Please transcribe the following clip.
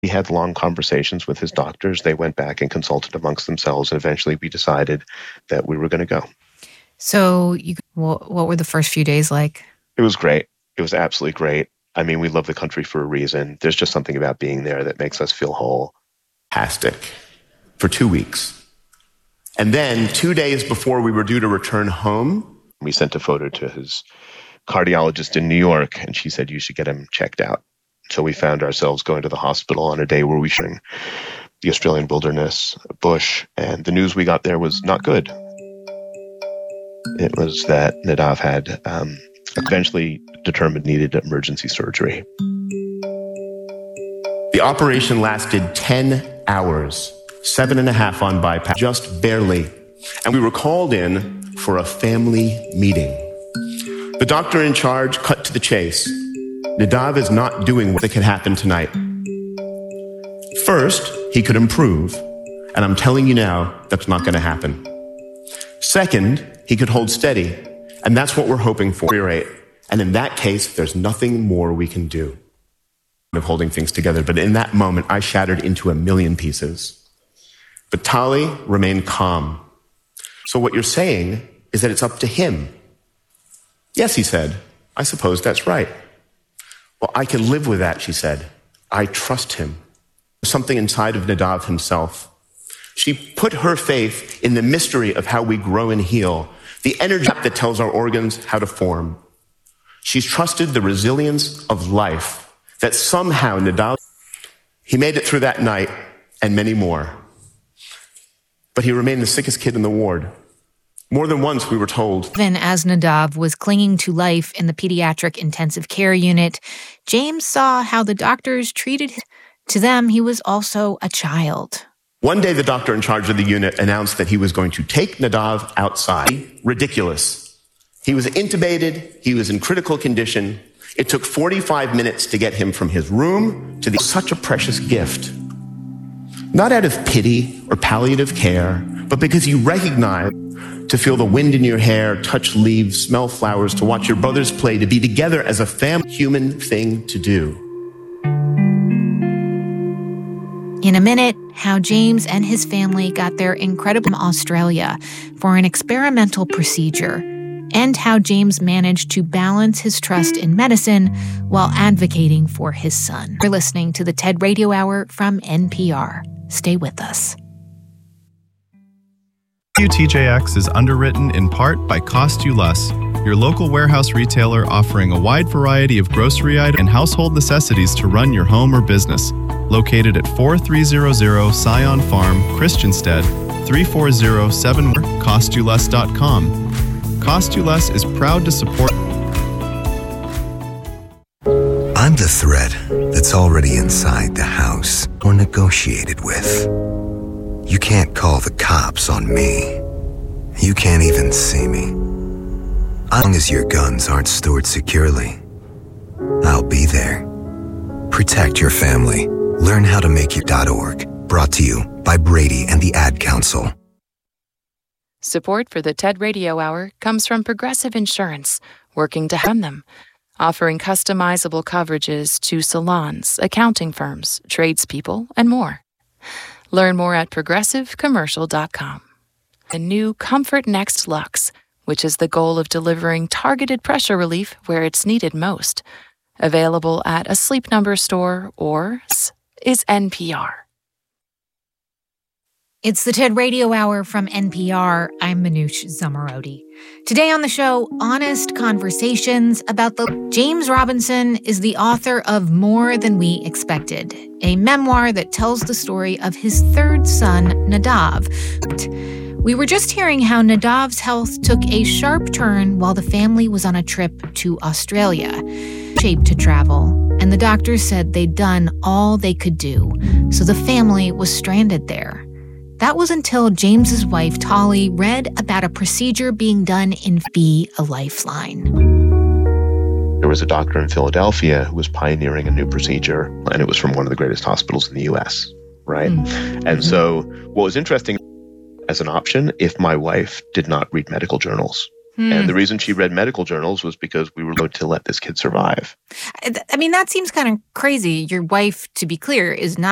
He had long conversations with his doctors. They went back and consulted amongst themselves, and eventually we decided that we were going to go. So what were the first few days like? It was great. It was absolutely great. I mean, we love the country for a reason. There's just something about being there that makes us feel whole. Fantastic. For 2 weeks. And then 2 days before we were due to return home, we sent a photo to his cardiologist in New York, and she said, you should get him checked out. So we found ourselves going to the hospital on a day where we were in the Australian wilderness, bush, and the news we got there was not good. It was that Nadav had eventually determined needed emergency surgery. The operation lasted 10 hours, 7.5 on bypass, just barely. And we were called in for a family meeting. The doctor in charge cut to the chase. Nadav is not doing what could happen tonight. First, he could improve, and I'm telling you now, that's not going to happen. Second, he could hold steady, and that's what we're hoping for. And in that case, there's nothing more we can do of holding things together. But in that moment, I shattered into a million pieces. But Tali remained calm. So what you're saying is that it's up to him. Yes, he said. I suppose that's right. Well, I can live with that, she said. I trust him. Something inside of Nadav himself. She put her faith in the mystery of how we grow and heal, the energy that tells our organs how to form. She's trusted the resilience of life, that somehow Nadav, he made it through that night and many more. But he remained the sickest kid in the ward. More than once, we were told. Even as Nadav was clinging to life in the pediatric intensive care unit, James saw how the doctors treated him. To them, he was also a child. One day, the doctor in charge of the unit announced that he was going to take Nadav outside. Ridiculous. He was intubated. He was in critical condition. It took 45 minutes to get him from his room to the... Such a precious gift. Not out of pity or palliative care, but because you recognize to feel the wind in your hair, touch leaves, smell flowers, to watch your brothers play, to be together as a family, human thing to do. In a minute, how James and his family got their incredible Australia for an experimental procedure, and how James managed to balance his trust in medicine while advocating for his son. You're listening to the TED Radio Hour from NPR. Stay with us. WTJX is underwritten in part by Cost You Less, your local warehouse retailer offering a wide variety of grocery items and household necessities to run your home or business. Located at 4300 Scion Farm, Christiansted, 3407, CostYouLess.com. Cost You Less is proud to support. I'm the thread that's already inside the house or negotiated with. You can't call the cops on me. You can't even see me. As long as your guns aren't stored securely, I'll be there. Protect your family. Learn how to make your.org. Brought to you by Brady and the Ad Council. Support for the TED Radio Hour comes from Progressive Insurance, working to run them, offering customizable coverages to salons, accounting firms, tradespeople, and more. Learn more at progressivecommercial.com. A new Comfort Next Luxe, which is the goal of delivering targeted pressure relief where it's needed most. Available at a Sleep Number store or is NPR. It's the TED Radio Hour from NPR. I'm Manoush Zomorodi. Today on the show, honest conversations about James Robinson is the author of More Than We Expected, a memoir that tells the story of his third son, Nadav. We were just hearing how Nadav's health took a sharp turn while the family was on a trip to Australia, shaped to travel, and the doctors said they'd done all they could do, so the family was stranded there. That was until James's wife, Tali, read about a procedure being done in Be a Lifeline. There was a doctor in Philadelphia who was pioneering a new procedure, and it was from one of the greatest hospitals in the U.S., right? Mm-hmm. And so what was interesting as an option, if my wife did not read medical journals. And the reason she read medical journals was because we were going to let this kid survive. I mean, that seems kind of crazy. Your wife, to be clear, is not